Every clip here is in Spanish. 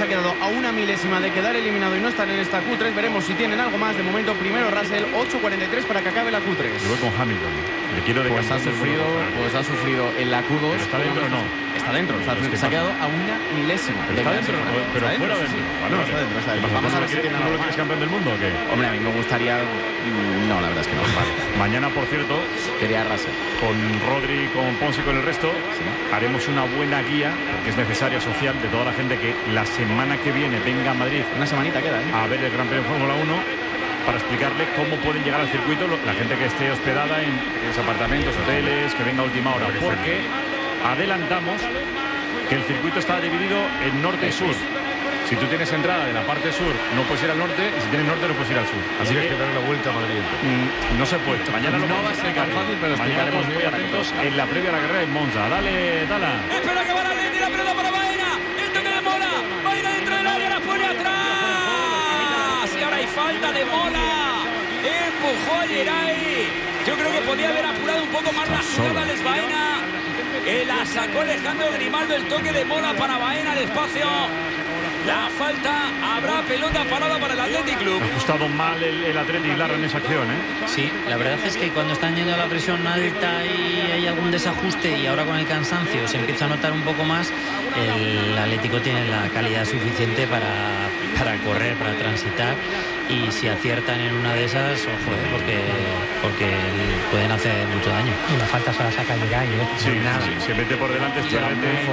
se ha quedado a una milésima de quedar eliminado y no estar en esta Q3. Veremos si tienen algo más. De momento, primero Russell, 8:43 para que acabe la Q3. Yo voy con Hamilton. Le quiero pues ha sufrido en la Q2. ¿Pero está dentro o no? Está dentro. Se ha quedado a una milésima. ¿Está dentro? Pero fuera dentro. Bueno, está dentro. Vamos a ver si tiene algo más. ¿Es campeón del mundo o qué? Hombre, a mí me gustaría... No, la verdad es que no. Vale. Mañana, por cierto, quería Russell. Con Rodri, con Pons y con el resto, haremos una buena guía, porque es necesaria, social, de toda la gente que la semana que viene venga a Madrid. Una semanita queda, a ver el Gran Premio de Fórmula 1, para explicarle cómo pueden llegar al circuito la gente que esté hospedada en pequeños apartamentos, hoteles, que venga a última hora. Porque adelantamos que el circuito está dividido en norte y sur. Si tú tienes entrada de la parte sur, no puedes ir al norte, y si tienes norte, no puedes ir al sur. Así que hay que dar la vuelta a Madrid. No se puede. Mañana lo vamos a explicar fácil, pero explicaremos muy atentos en la previa a la carrera en Monza. Dale, Dala. Espera que va la lente, la pelota para Baena. El toque de Mola. Baena dentro del área, la pone atrás. Y ahora hay falta de Mola. Empujó a Geray. Yo creo que podía haber apurado un poco más la jugada Les Baena. La sacó Alejandro Grimaldo, el toque de Mola para Baena, despacio. La falta, habrá pelota parada para el Athletic Club. Ha ajustado mal el Athletic Lara en esa acción, ¿eh? Sí, la verdad es que cuando están yendo a la presión alta y hay algún desajuste y ahora con el cansancio se empieza a notar un poco más, el Atlético tiene la calidad suficiente para correr, para transitar, y si aciertan en una de esas, ojo, porque pueden hacer mucho daño. Y la falta se la saca Geray, Sí, se mete por delante, le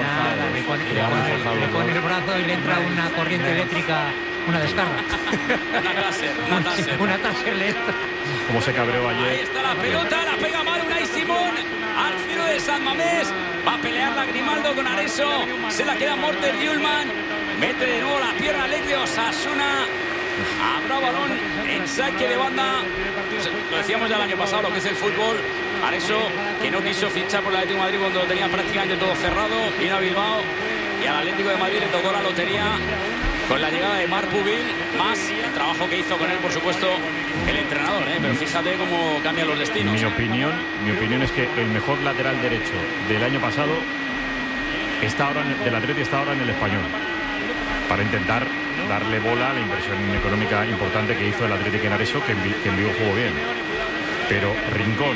pone el brazo y le entra una corriente eléctrica, una descarga. Una taser le entra. Como se cabreó ayer. Ahí está la pelota, la pega mal Unai Simón al filo de San Mamés. Va a pelear la Grimaldo con Areso. Se la queda Morten Hjulmand. Mete de nuevo la pierna Alex de Osasuna. Habrá balón en saque de banda. Lo decíamos ya el año pasado, lo que es el fútbol. Areso, que no quiso fichar por el Atlético de Madrid cuando lo tenía prácticamente todo cerrado. Vino a Bilbao y al Atlético de Madrid le tocó la lotería con la llegada de Marc Pubil, más el trabajo que hizo con él, por supuesto, el entrenador, pero fíjate cómo cambian los destinos. Mi opinión es que el mejor lateral derecho del año pasado del Atleti está ahora en el Español, para intentar darle bola a la inversión económica importante que hizo el Atlético en Areso, que en Vigo jugó bien. Pero Rincón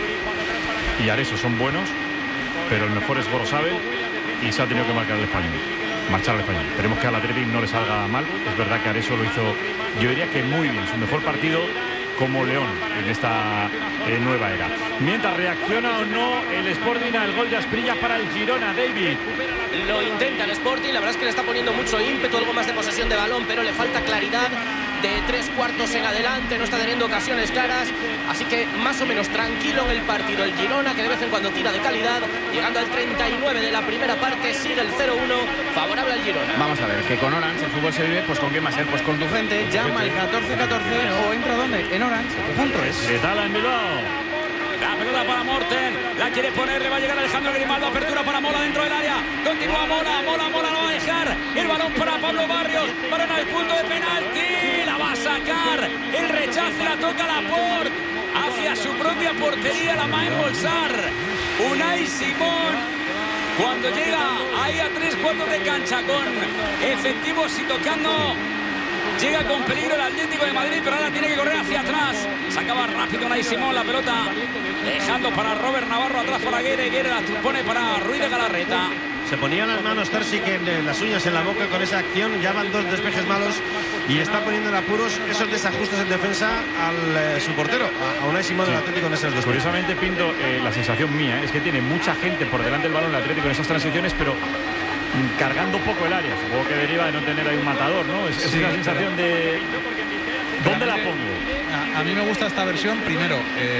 y Areso son buenos, pero el mejor es Gorosabel, y se ha tenido que marchar al Español. Esperemos que al Atlético no le salga mal. Es verdad que Areso lo hizo, yo diría que muy bien, su mejor partido como León en esta nueva era. Mientras reacciona o no el Sporting al gol de Asprilla para el Girona, David. Lo intenta el Sporting, la verdad es que le está poniendo mucho ímpetu, algo más de posesión de balón, pero le falta claridad de 3/4 en adelante, no está teniendo ocasiones claras, así que más o menos tranquilo en el partido el Girona, que de vez en cuando tira de calidad, llegando al 39 de la primera parte, sigue el 0-1, favorable al Girona. Vamos a ver, que con Orange el fútbol se vive, pues ¿con quién va a ser? Pues con tu gente, llama al 1414 o entra ¿dónde? En Orange.es. ¿Qué tal en Bilbao? La pelota para Morten, la quiere poner, le va a llegar Alejandro Grimaldo, apertura para Mola dentro del área, continúa Mola lo va a dejar, el balón para Pablo Barrios, balón al punto de penalti, la va a sacar, el rechace la toca Laporte, hacia su propia portería, la va a embolsar Unai Simón, cuando llega ahí a 3/4 de cancha con efectivos y tocando. Llega con peligro el Atlético de Madrid, pero ahora tiene que correr hacia atrás. Sacaba rápido Unai Simón la pelota, dejando para Robert Navarro atrás para Guerre. Guerre la pone para Ruiz de Galarreta. Se ponía las manos Terzic en las uñas en la boca con esa acción. Ya van 2 despejes malos y está poniendo en apuros esos desajustes en defensa al su portero, a Unai Simón del Atlético en esas dos. Curiosamente, Pinto, la sensación mía es que tiene mucha gente por delante del balón el Atlético en esas transiciones, pero cargando un poco el área. Supongo que deriva de no tener ahí un matador, ¿no? Es una sensación de... ¿Dónde la pongo? A mí me gusta esta versión, primero,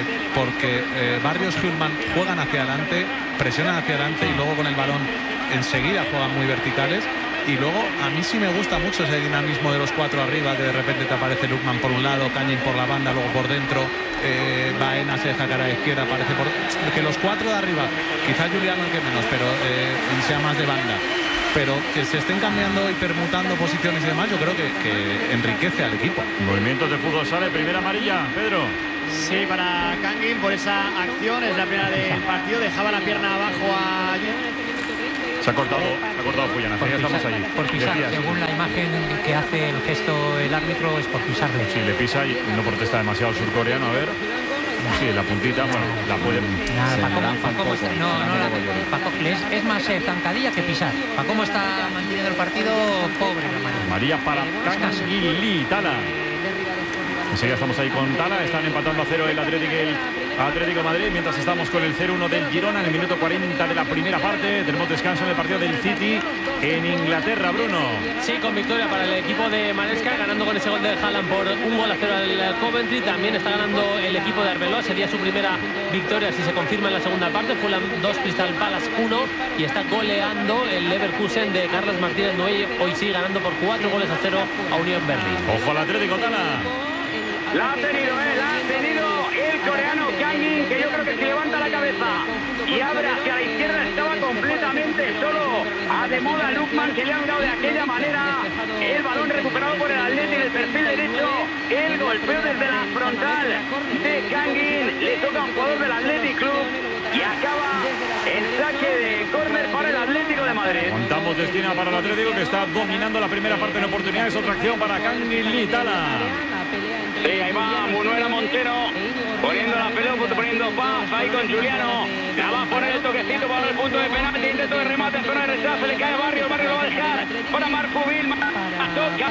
porque Barrios y Hjulmand juegan hacia adelante, presionan hacia adelante y luego con el balón enseguida juegan muy verticales. Y luego a mí sí me gusta mucho ese dinamismo de los 4 arriba, que de repente te aparece Lukman por un lado, Cañin por la banda, luego por dentro, Baena se deja cara a la izquierda, aparece por... Que los 4 de arriba, quizás Juliano el que menos, pero sea más de banda, pero que se estén cambiando y permutando posiciones y demás, yo creo que enriquece al equipo. Movimientos de fútbol sale, primera amarilla, Pedro. Sí, para Kangin por esa acción, es la primera del partido, dejaba la pierna abajo a... Se ha cortado Fullana, ya estamos allí. Por pisar, Decías, según la imagen que hace el gesto el árbitro, es por pisarle. sí, le pisa y no protesta demasiado el surcoreano, a ver. Sí, la puntita, bueno, la pueden... Paco, es más zancadilla que pisar. Para cómo está manteniendo el partido, pobre la María. María para Canguilí, Tala. Enseguida estamos ahí con Tala, están empatando a 0 el Atlético de Madrid, mientras estamos con el 0-1 del Girona en el minuto 40 de la primera parte. Tenemos descanso en el partido del City en Inglaterra, Bruno. Sí, con victoria para el equipo de Maresca, ganando con ese gol de Haaland por 1-0 al Coventry. También está ganando el equipo de Arbeloa, sería su primera victoria si se confirma en la segunda parte. Fulham 2, Crystal Palace 1, y está goleando el Leverkusen de Carlos Martínez Noé. Hoy sí ganando por 4-0 a Unión Berlín. Ojo al Atlético, Tala. La ha tenido el coreano Kangin, que yo creo que si levanta la cabeza y abre hacia la izquierda estaba completamente solo. Ademola Lukman, que le han dado de aquella manera. El balón recuperado por el Atleti del perfil derecho. El golpeo desde la frontal de Kangin. Le toca a un jugador del Athletic Club y acaba el saque de córner para el Atlético de Madrid. Montamos de esquina para el Atlético, que está dominando la primera parte en oportunidades. Otra acción para Canguilí, Tala. Sí, ahí va Manuela Montero poniendo la pelota, poniendo paz ahí con Juliano. La va a poner el toquecito para el punto de penalti. Intento de remate en zona de rechazo. Le cae Barrio lo va a dejar para Marfubil. Toca.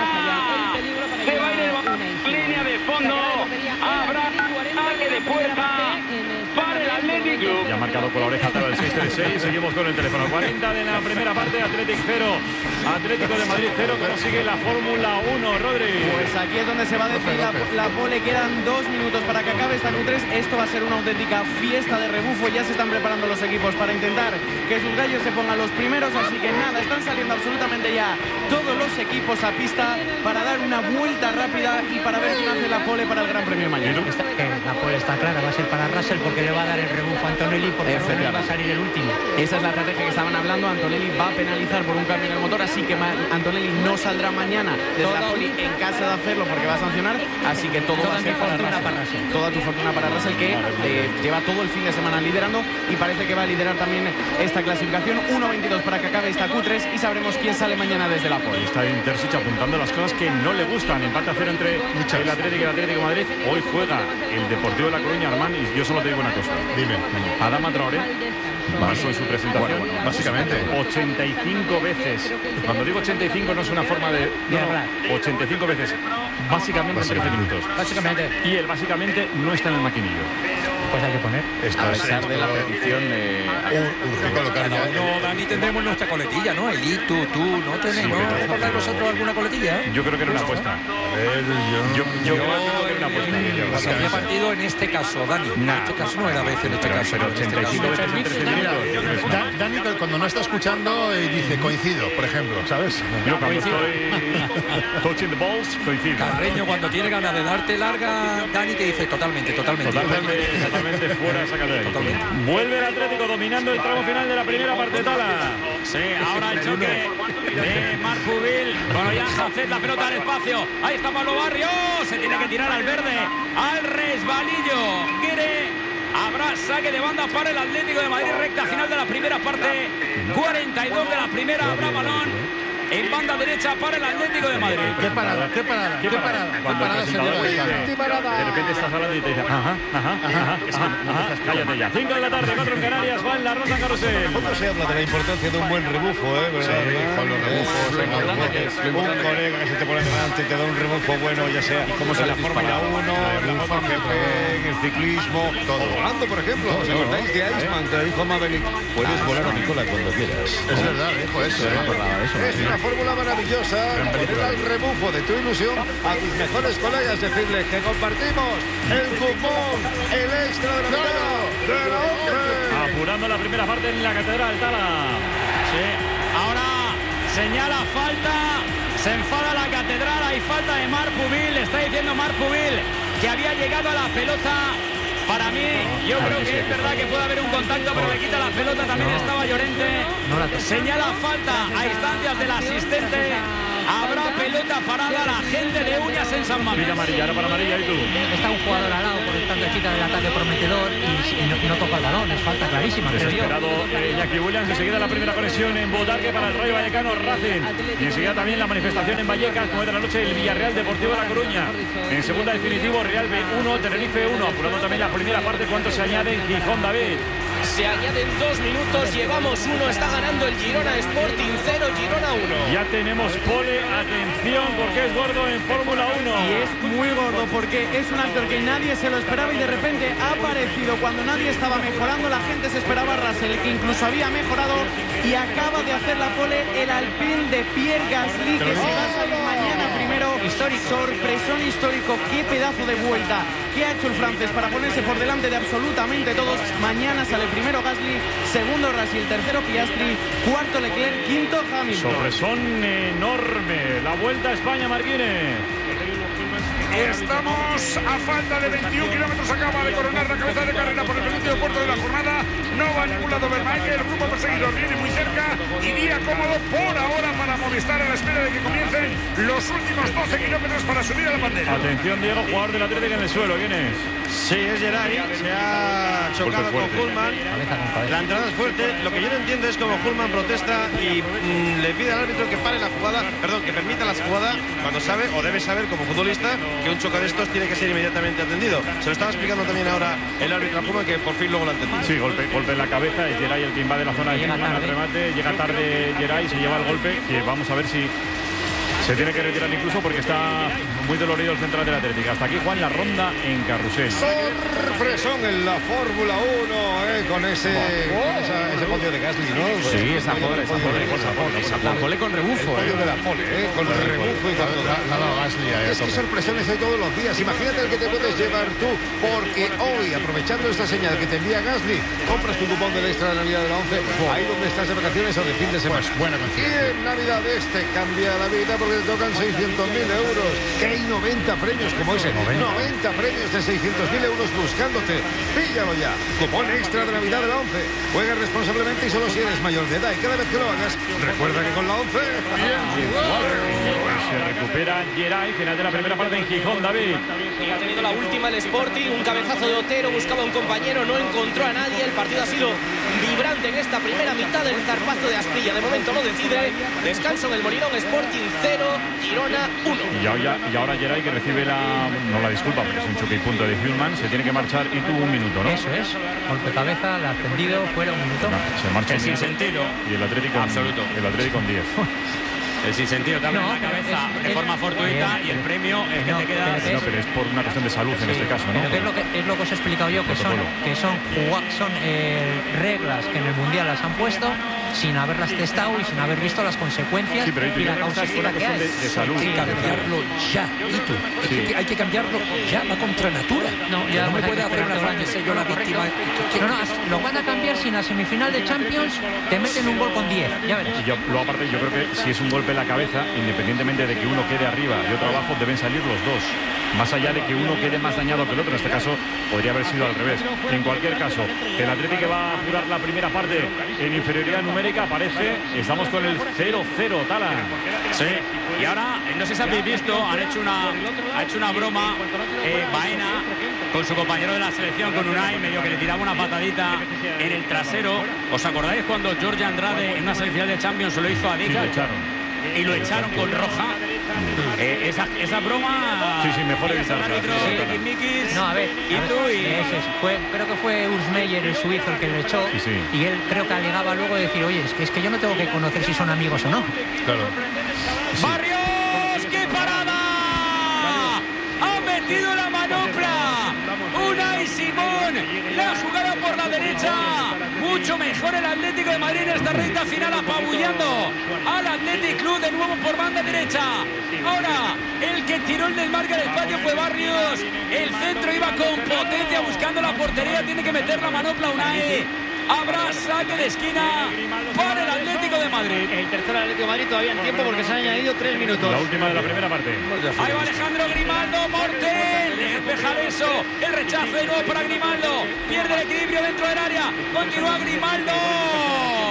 Se va a ir el línea de fondo. Habrá ataque de puerta para el Athletic Club. Ya ha marcado con la oreja Tala el 6-3-6. Seguimos con el teléfono. 40 de la primera parte. Atlético 0. Atlético de Madrid 0. Pero sigue la Fórmula 1, Rodri. Pues aquí es donde se va a decidir la pole. Quedan 2 minutos para que acabe esta Q3. Esto va a ser una auténtica fiesta de rebufo. Ya se están preparando los equipos para intentar que sus gallos se pongan los primeros. Así que nada, están saliendo absolutamente ya todos los equipos a pista para dar una vuelta rápida y para ver quién hace la pole para el Gran Premio de mañana. La pole está clara, va a ser para Russell, porque le va a dar el rebufo a Antonelli, porque Antonelli va a salir el último. Esa es la estrategia que estaban hablando. Antonelli va a penalizar por un cambio en el motor, así que Antonelli no saldrá mañana desde la poli en caso de hacerlo, porque va a sancionar. Así que todo va a ser para Russell. Toda tu fortuna para Russell, que lleva todo el fin de semana liderando y parece que va a liderar también esta clasificación. 1.22 para que acabe esta Q3 y sabremos quién sale mañana desde la poli. Está Intersich apuntando las cosas que no le gustan. Empate a 0 entre el Atlético y el Atlético de Madrid. Hoy juega el Deportivo de La Coruña, Armán, y yo solo te digo una cosa. Dime. Adama Traoré pasó en su presentación. Bueno, básicamente 85 veces. Cuando digo 85 no es una forma de hablar. 85 veces. Básicamente en 13 minutos. Básicamente. Y él básicamente no está en el maquinillo. Pues hay que poner. A pesar de la petición de urge colocar ya. No, Dani, tendremos nuestra coletilla, ¿no? Eli, tú, ¿no tenemos para nosotros alguna coletilla? Yo creo que era una apuesta. Yo creo que era una apuesta. Se había partido en este caso, Dani. En este caso no era veces, en este caso. Pero 85 veces en 13 minutos. Dani, cuando no está escuchando, dice coincido, por ejemplo, ¿sabes? Yo cuando estoy touching the balls, coincido. Carreño, cuando tiene ganas de darte larga, Dani te dice totalmente. Totalmente fuera esa carrera. Vuelve el Atlético dominando el tramo final de la primera parte, Tala. Sí, ahora el choque de Marfubil. Bueno, ya Jacet, la pelota al espacio. Ahí está Pablo Barrios. Se tiene que tirar al verde. Al resbalillo. Habrá saque de banda para el Atlético de Madrid. Recta final de la primera parte. 42 de la primera. Habrá balón en banda derecha para el Atlético de Madrid. ¿Qué parada? Cuando el presentador dice, de repente estás hablando y te dice, cállate ya. 5 de la tarde, 4 en Canarias, Juan La Rosa Carrusel. ¿Cómo se habla de la importancia de un buen rebufo, ¿verdad? Sí, con los rebufos. Un colega que se te pone delante y te da un rebufo bueno, ya sea como en la Fórmula 1, en la MotoGP, en el ciclismo, todo. Volando, por ejemplo. ¿Os acordáis de Iceman? Te dijo Maverick. Puedes volar a Nicola cuando quieras. Es verdad, dijo eso. Es una fórmula maravillosa. Poner al rebufo de tu ilusión a tus mejores colegas, decirles que compartimos el cupón, el extra de la 11. Apurando la primera parte en la Catedral, Tala. Sí, ahora señala falta, se enfada la Catedral, hay falta de Marfubil, está diciendo Marfubil que había llegado a la pelota. Para mí, yo creo que es verdad que puede haber un contacto, pero le quita la pelota, también estaba Llorente. Señala falta a instancias del asistente. Habrá pelota la parada la gente de Uñas en San Mamés. Mira amarilla, ahora para amarilla y tú. Está un jugador al lado, por lo tanto quita el ataque prometedor y no toca el balón. Es falta clarísima, creo yo. Desesperado Iñaki Williams. Enseguida la primera conexión en Botarque para el Rayo Vallecano Racing. Y enseguida también la manifestación en Vallecas, 9 de la noche, el Villarreal Deportivo de La Coruña. En segunda definitivo, Real B1, Tenerife 1. Apurando también la primera parte, ¿cuánto se añade en Gijón, David? Se añaden 2 minutos, llevamos 1, está ganando el Girona Sporting 0, Girona 1. Ya tenemos pole, atención, porque es gordo en Fórmula 1. Y es muy gordo porque es un actor que nadie se lo esperaba y de repente ha aparecido cuando nadie estaba mejorando. La gente se esperaba a Russell, que incluso había mejorado, y acaba de hacer la pole el Alpine de Pierre Gasly, que se va a salir mañana primero. Sorpresón histórico, qué pedazo de vuelta que ha hecho el francés para ponerse por delante de absolutamente todos. Mañana sale primero Gasly, segundo Russell, tercero Piastri, cuarto Leclerc, quinto Hamilton. Sorpresón enorme. La Vuelta a España, Marquines. Estamos a falta de 21 kilómetros. Acaba de coronar la cabeza de carrera por el penúltimo puerto de la jornada. No va a ningún lado Vermaelen. El grupo perseguidor viene muy cerca y día cómodo por ahora para Movistar a la espera de que comiencen los últimos 12 kilómetros para subir a la bandera. Atención, Diego, jugador del Atlético en el suelo. ¿Quién es? Sí, es Geray. Se ha chocado con Hullman. La entrada es fuerte. Lo que yo no entiendo es cómo Hullman protesta y le pide al árbitro que pare la jugada, perdón, que permita la jugada cuando sabe o debe saber como futbolista que un choque de estos tiene que ser inmediatamente atendido. Se lo estaba explicando también ahora el árbitro a Hullman, que por fin luego lo ha entendido. Sí, golpe en la cabeza. Es Geray el que invade la zona de Hullman al remate. Llega tarde Geray, se lleva el golpe, que vamos a ver si se tiene que retirar incluso porque está muy dolorido el central del Atlético. Hasta aquí, Juan, la ronda en carrusel. Sorpresón en la Fórmula 1, con ese podio de Gasly, ¿no? Sí, esa pole con rebufo. El podio de la pole, con rebufo y con todo. Es que sorpresiones hay todos los días. Imagínate el que te puedes llevar tú, porque hoy, aprovechando esta señal que te envía Gasly, compras tu cupón del extra de Navidad de la 11, ahí donde estás de vacaciones o de fin de semana. Y en Navidad cambia la vida porque te tocan 600.000 euros. Que hay 90 premios como ese. 90 premios de 600.000 euros buscándote. Píllalo ya. Cupón extra de Navidad de la 11. Juega responsablemente y solo si eres mayor de edad. Y cada vez que lo hagas, recuerda que con la 11... Se recupera Geray, final de la primera parte en Gijón, David. Y ha tenido la última el Sporting, un cabezazo de Otero, buscaba un compañero, no encontró a nadie. El partido ha sido vibrante en esta primera mitad del zarpazo de Asprilla. De momento lo decide. Descanso en el Molinón, Sporting 0, Girona 1. Y ahora Geray, que recibe no la disculpa, porque es un choque y punto de Hullman, se tiene que marchar y tuvo un minuto, ¿no? Eso es, golpe cabeza, la ascendido, fuera un minuto. Se marcha el sinsentido. Y el Atlético absoluto. El Atlético con 10. El sinsentido te abre la cabeza de forma fortuita y el premio es que te quedas. No, pero es por una cuestión de salud en este caso, ¿no? Pero es lo que os he explicado yo, que son reglas que en el Mundial las han puesto sin haberlas testado y sin haber visto las consecuencias y la causística que hay. De salud. Hay que cambiarlo ya, Itu. Hay que cambiarlo ya, va contra natura. No, ya no me puede hacer una frase, sé yo la víctima. No, lo van a cambiar si en la semifinal de Champions te meten un gol con 10, ya verás. Luego aparte, yo creo que si es un golpe en la cabeza, independientemente de que uno quede arriba y otro abajo, deben salir los dos. Más allá de que uno quede más dañado que el otro, en este caso podría haber sido al revés. En cualquier caso, el Atlético va a jugar la primera parte en inferioridad numérica, aparece, estamos con el 0-0, Tala. Sí, y ahora, no sé si habéis visto, ha hecho una broma Baena con su compañero de la selección, con Unai, medio que le tiraba una patadita en el trasero. ¿Os acordáis cuando Jorge Andrade en una semifinal de Champions se lo hizo a Dica? Y lo echaron con roja. Esa broma. Sí, mejor evitar. No, a ver, creo que fue Urs Meier, el suizo, el que le echó. Y él creo que alegaba luego de decir, oye, es que yo no tengo que conocer si son amigos o no. Claro. ¡Barrios! ¡Qué parada! ¡Ha metido la manopla! Unai Simón, la jugada por la derecha. Mucho mejor el Atlético de Madrid en esta recta final, apabullando al Athletic Club de nuevo por banda derecha. Ahora, el que tiró el desmarque al espacio fue Barrios. El centro iba con potencia buscando la portería. Tiene que meter la manopla Unai. Habrá saque de esquina para el Atlético de Madrid. El tercero Atlético de Madrid todavía en tiempo porque se han añadido 3 minutos. La última de la primera parte. Ahí va Alejandro Grimaldo, Mortel. Despeja eso. El rechazo de nuevo para Grimaldo. Pierde el equilibrio dentro del área. Continúa Grimaldo.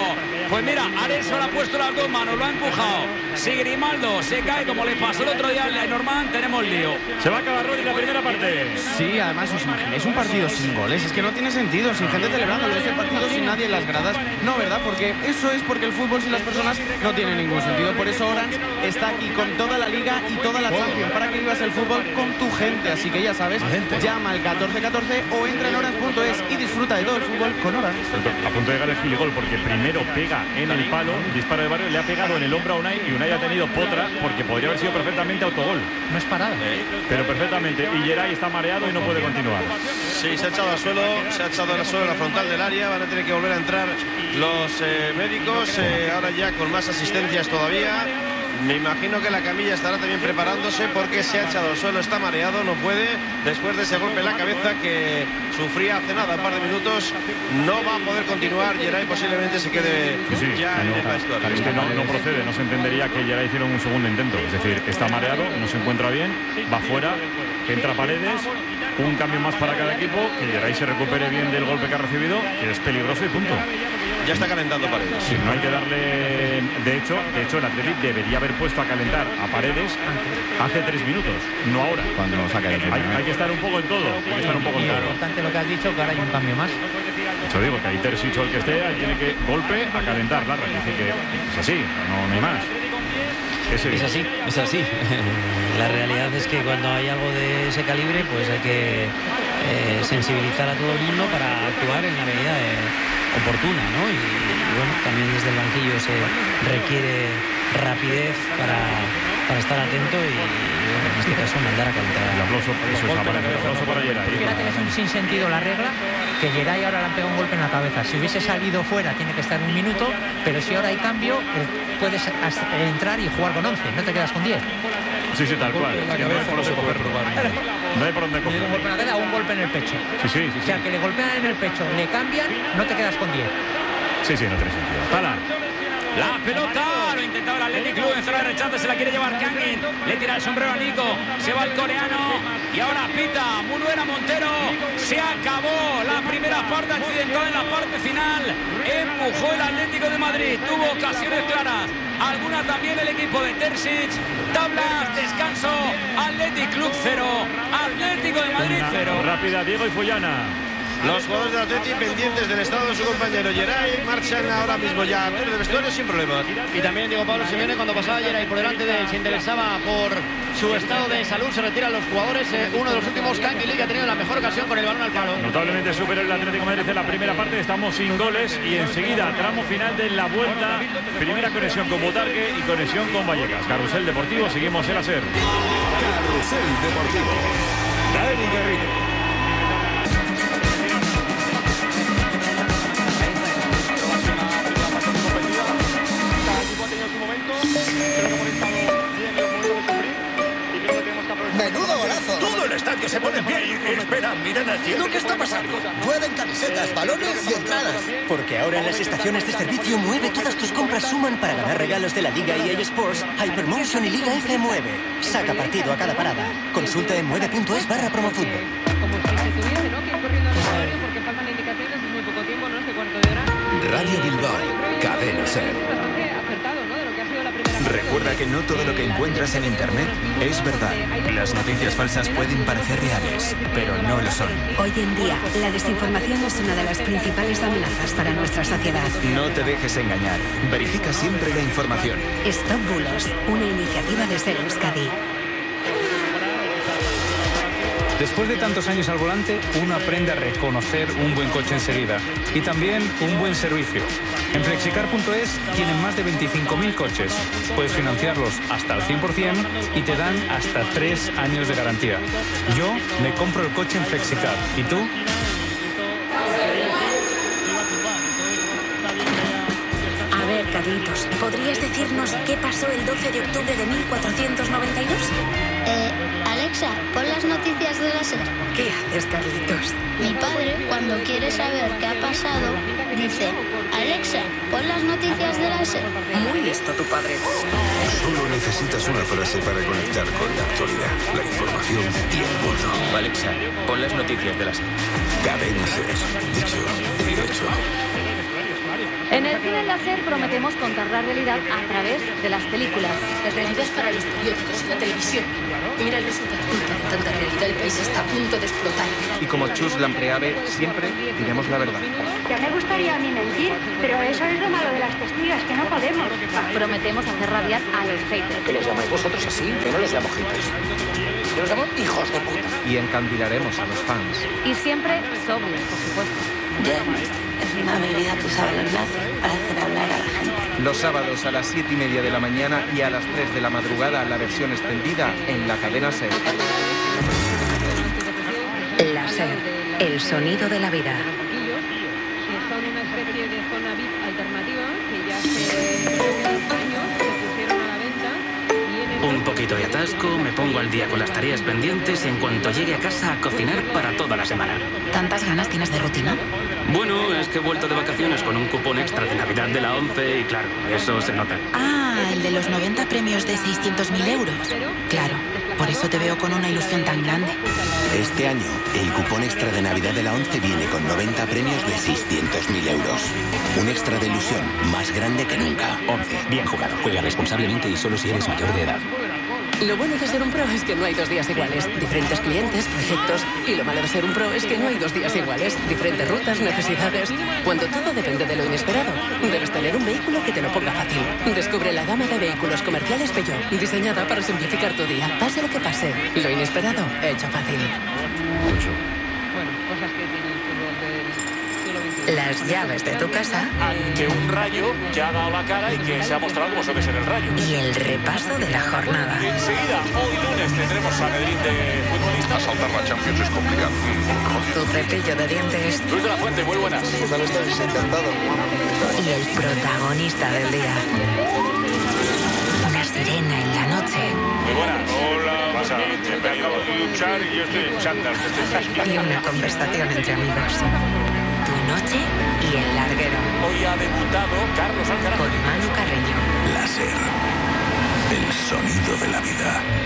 Pues mira, Areso le ha puesto las dos manos, lo ha empujado. Si Grimaldo se cae como le pasó el otro día al Lenormand, tenemos lío. Se va a acabar Rodi la primera parte. Sí, además os imagináis un partido sin goles. Es que no tiene sentido, sin gente celebrando. Ese partido sin nadie en las gradas. No, ¿verdad? Porque eso es porque el fútbol sin las personas no tiene ningún sentido. Por eso Orange está aquí con toda la Liga y toda la Champions para que vivas el fútbol con tu gente. Así que ya sabes, llama al 1414 o entra en orange.es y disfruta de todo el fútbol con Orange. A punto de llegar el Filigol porque primero pega en el palo, disparo de Barrio, le ha pegado en el hombro a Unai y Unai ha tenido potra porque podría haber sido perfectamente autogol. No es parada. Pero perfectamente. Y Geray está mareado y no puede continuar. Sí, se ha echado al suelo, en la frontal del área. Van a tener que volver a entrar los médicos, ahora ya con más asistencias todavía. Me imagino que la camilla estará también preparándose porque se ha echado al suelo, está mareado, no puede. Después de ese golpe en la cabeza que sufría hace nada, un par de minutos, no va a poder continuar. Geray posiblemente se quede ya en el vestuario. Es que no procede, no se entendería que Geray hiciera un segundo intento. Es decir, está mareado, no se encuentra bien, va fuera, entra Paredes, un cambio más para cada equipo, que Geray se recupere bien del golpe que ha recibido, que es peligroso y punto. Ya está calentando Paredes. Sí, no hay que darle... De hecho el Atlético debería haber puesto a calentar a Paredes hace 3 minutos, no ahora. Cuando saca el hay que estar un poco en todo. Hay que estar un poco en todo. Es importante lo que has dicho, que ahora hay un cambio más. Yo digo que ahí Terzic o el que esté, ahí tiene que golpe a calentar. Larra, dice que es así, no hay más. Es así. La realidad es que cuando hay algo de ese calibre, pues hay que sensibilizar a todo el mundo para actuar en la medida oportuna, ¿no? Y bueno, también desde el banquillo se requiere rapidez para estar atento y bueno, en este caso mandar a calentar. El aplauso para Geray. Fíjate que es un sinsentido la regla, que Geray ahora le han pegado un golpe en la cabeza. Si hubiese salido fuera tiene que estar 1 minuto, pero si ahora hay cambio, puedes entrar y jugar con 11, no te quedas con 10. Sí, tal cual. No hay por dónde coger. Un golpe en la cabeza o un golpe en el pecho. Sí. O sea, que le golpean en el pecho, le cambian, no te quedas con 10. Sí, no tiene sentido. Pala. La pelota, lo intentaba el Athletic Club en zona de rechace, se la quiere llevar Kangin, le tira el sombrero a Nico, se va el coreano y ahora pita Munuera Montero. Se acabó la primera parte accidentada en la parte final, empujó el Atlético de Madrid, tuvo ocasiones claras, alguna también el equipo de Terzic. Tablas, descanso, Athletic Club 0, Atlético de Madrid 0. Rápida, Diego y Fullana. Los jugadores del Atlético pendientes del estado de su compañero Geray marchan ahora mismo ya al vestuario sin problemas. Y también Diego Pablo Simeone, cuando pasaba Geray por delante de él, se interesaba por su estado de salud, se retiran los jugadores. Uno de los últimos Kangin que ha tenido la mejor ocasión con el balón al palo. Notablemente supera el Atlético de Madrid en la primera parte, estamos sin goles y enseguida tramo final de la vuelta. Primera conexión con Botarque y conexión con Vallecas. Carrusel Deportivo, seguimos el hacer. Carrusel Deportivo. Dani Garrido. ¡Menudo golazo! Todo el estadio se pone en pie y espera, miren al cielo. ¿Qué está pasando? Llueven camisetas, balones y entradas. Porque ahora en las estaciones de servicio Mueve todas tus compras suman para ganar regalos de la Liga EA Sports, Hypermotion y Liga F9. Saca partido a cada parada. Consulta en mueve.es/promofutbol. Como si se tuviese, ¿no? Que ir corriendo al vestuario porque faltan indicaciones, es muy poco tiempo, no sé cuánto de hora. Radio Bilbao, Cadena Ser. Bastante acertado, ¿no? De lo que ha sido la primera. Recuerda que no todo lo que encuentras en Internet es verdad. Las noticias falsas pueden parecer reales, pero no lo son. Hoy en día, la desinformación es una de las principales amenazas para nuestra sociedad. No te dejes engañar. Verifica siempre la información. Stop Bulos, una iniciativa de Ser Euskadi. Después de tantos años al volante, uno aprende a reconocer un buen coche enseguida y también un buen servicio. En Flexicar.es tienen más de 25.000 coches. Puedes financiarlos hasta el 100% y te dan hasta 3 años de garantía. Yo me compro el coche en Flexicar. ¿Y tú? A ver, Carlitos, ¿podrías decirnos qué pasó el 12 de octubre de 1492? Alexa, pon las noticias de la SER. ¿Qué haces, Carlitos? Mi padre, cuando quiere saber qué ha pasado, dice: Alexa, pon las noticias de la SER. Muy listo tu padre. Solo necesitas una frase para conectar con la actualidad, la información y el mundo. Alexa, pon las noticias de la SER. Cadena Ser. Dicho y hecho. En el cine láser prometemos contar la realidad a través de las películas. La realidad para los periódicos y la televisión. Mira el resultado. De tanta realidad, el país está a punto de explotar. Y como Chus Lampreave, siempre diremos la verdad. Ya me gustaría a mí mentir, pero eso es lo malo de las testigas, que no podemos. Prometemos hacer rabiar a los haters. ¿Que los llamáis vosotros así? Yo no los llamo haters. Yo los llamo hijos de puta. Y encandilaremos a los fans. Y siempre sobrios, por supuesto. Es una bebida que usaban los nazis para hacer hablar a la gente. Los sábados a las 7:30 de la mañana y a las 3 de la madrugada la versión extendida en la cadena SER. La SER, el sonido de la vida. Son una especie de zona VIP alternativa que ya hace unos años se pusieron a la venta. Un poquito de atasco, me pongo al día con las tareas pendientes en cuanto llegue a casa a cocinar para toda la semana. ¿Tantas ganas tienes de rutina? Bueno, es que he vuelto de vacaciones con un cupón extra de Navidad de la 11 y claro, eso se nota. Ah, el de los 90 premios de 600.000 euros. Claro, por eso te veo con una ilusión tan grande. Este año, el cupón extra de Navidad de la 11 viene con 90 premios de 600.000 euros. Un extra de ilusión más grande que nunca. 11. Bien jugado. Juega responsablemente y solo si eres mayor de edad. Lo bueno de ser un pro es que no hay 2 días iguales. Diferentes clientes, proyectos. Y lo malo de ser un pro es que no hay 2 días iguales. Diferentes rutas, necesidades. Cuando todo depende de lo inesperado, debes tener un vehículo que te lo ponga fácil. Descubre la gama de vehículos comerciales Peugeot, diseñada para simplificar tu día. Pase lo que pase, lo inesperado, hecho fácil. Bueno, cosas que tiene el fútbol del siglo XXI. Las llaves de tu casa. Ante un Rayo que ha dado la cara y que se ha mostrado como suele ser el Rayo. Y el repaso de la jornada. Enseguida, hoy lunes, tendremos a Madrid de futbolistas. Saltar la Champions es complicado. Tu cepillo de dientes. Luis de la Fuente, muy buenas. ¿Qué tal estáis? Encantado. Y el protagonista del día. Una sirena en la noche. Muy buenas. Hola, pasa. Bienvenido a luchar y yo estoy en chándal. Y una conversación entre amigos. Tu noche y el larguero. Hoy ha debutado Carlos Alcaraz. Con Manu Carreño. La SER, el sonido de la vida.